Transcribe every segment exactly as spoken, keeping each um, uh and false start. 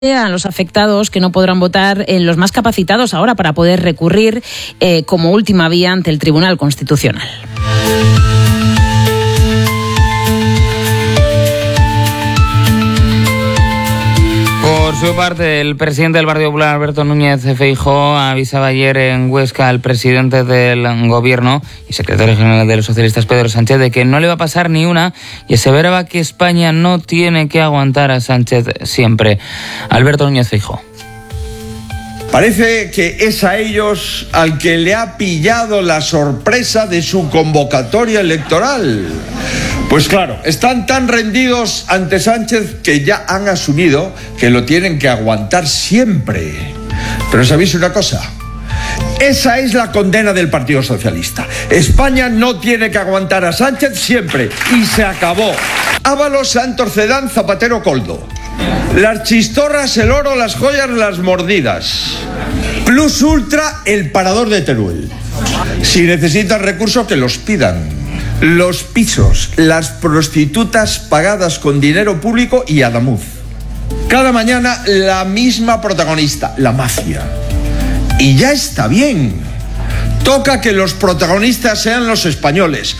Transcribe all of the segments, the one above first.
a los afectados que no podrán votar en los más capacitados ahora para poder recurrir eh, como última vía ante el Tribunal Constitucional. Por su parte, el presidente del Partido Popular, Alberto Núñez Feijóo, avisaba ayer en Huesca al presidente del Gobierno y secretario general de los socialistas, Pedro Sánchez, de que no le va a pasar ni una y aseveraba que España no tiene que aguantar a Sánchez siempre. Alberto Núñez Feijóo. Parece que es a ellos al que le ha pillado la sorpresa de su convocatoria electoral. Pues claro, están tan rendidos ante Sánchez que ya han asumido que lo tienen que aguantar siempre. Pero ¿sabéis una cosa? Esa es la condena del Partido Socialista. España no tiene que aguantar a Sánchez siempre. Y se acabó. Ábalos, Santos Cedán, Zapatero, Coldo. Las chistorras, el oro, las joyas, las mordidas. Plus Ultra, el parador de Teruel. Si necesitan recursos, que los pidan. Los pisos, las prostitutas pagadas con dinero público y Adamuz. Cada mañana la misma protagonista, la mafia. Y ya está bien. Toca que los protagonistas sean los españoles.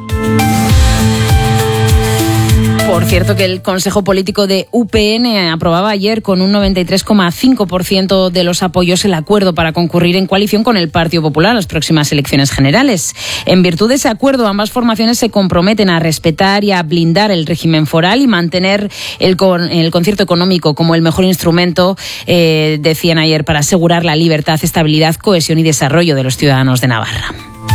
Por cierto, que el Consejo Político de U P N aprobaba ayer con un noventa y tres coma cinco por ciento de los apoyos el acuerdo para concurrir en coalición con el Partido Popular a las próximas elecciones generales. En virtud de ese acuerdo, ambas formaciones se comprometen a respetar y a blindar el régimen foral y mantener el, con, el concierto económico como el mejor instrumento, eh, decían ayer, para asegurar la libertad, estabilidad, cohesión y desarrollo de los ciudadanos de Navarra.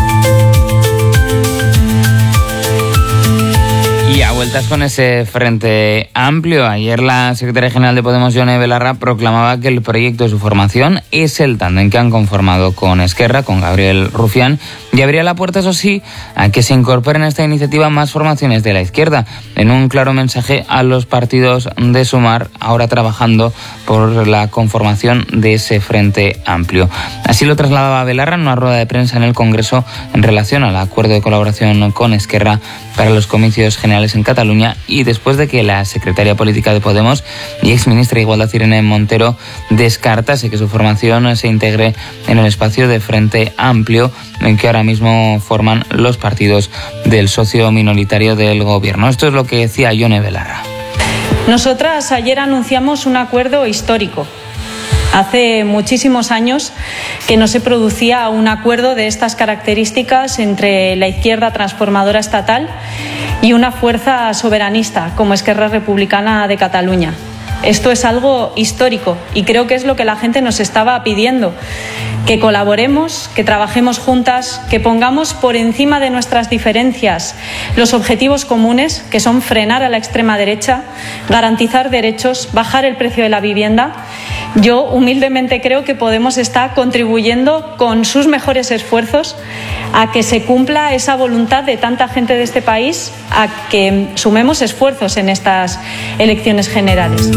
Y a vueltas con ese Frente Amplio, ayer la secretaria general de Podemos, Yone Belarra, proclamaba que el proyecto de su formación es el tándem que han conformado con Esquerra, con Gabriel Rufián, y abría la puerta, eso sí, a que se incorporen a esta iniciativa más formaciones de la izquierda, en un claro mensaje a los partidos de Sumar, ahora trabajando por la conformación de ese Frente Amplio. Así lo trasladaba Belarra en una rueda de prensa en el Congreso en relación al acuerdo de colaboración con Esquerra para los comicios generales en Cataluña, y después de que la secretaria política de Podemos y exministra de Igualdad, Irene Montero, descartase que su formación se integre en el espacio de Frente Amplio en que ahora mismo forman los partidos del socio minoritario del Gobierno. Esto es lo que decía Yone Belarra. Nosotras ayer anunciamos un acuerdo histórico. Hace muchísimos años que no se producía un acuerdo de estas características entre la izquierda transformadora estatal y una fuerza soberanista como Esquerra Republicana de Cataluña. Esto es algo histórico y creo que es lo que la gente nos estaba pidiendo, que colaboremos, que trabajemos juntas, que pongamos por encima de nuestras diferencias los objetivos comunes, que son frenar a la extrema derecha, garantizar derechos, bajar el precio de la vivienda. Yo humildemente creo que Podemos está contribuyendo con sus mejores esfuerzos a que se cumpla esa voluntad de tanta gente de este país, a que sumemos esfuerzos en estas elecciones generales.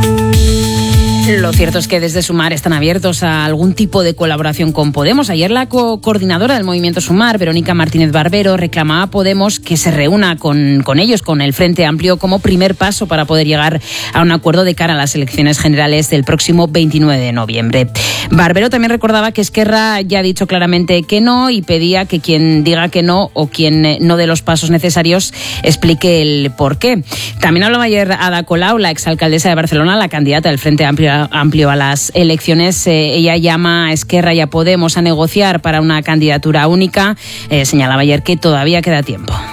Lo cierto es que desde Sumar están abiertos a algún tipo de colaboración con Podemos. Ayer la co- coordinadora del movimiento Sumar, Verónica Martínez Barbero, reclamaba a Podemos que se reúna con, con ellos, con el Frente Amplio, como primer paso para poder llegar a un acuerdo de cara a las elecciones generales del próximo veintinueve de noviembre. Barbero también recordaba que Esquerra ya ha dicho claramente que no y pedía que quien diga que no o quien no dé los pasos necesarios explique el por qué. También hablaba ayer Ada Colau, la exalcaldesa de Barcelona, la candidata del Frente Amplio amplio a las elecciones. Eh, ella llama a Esquerra y a Podemos a negociar para una candidatura única. Eh, señalaba ayer que todavía queda tiempo.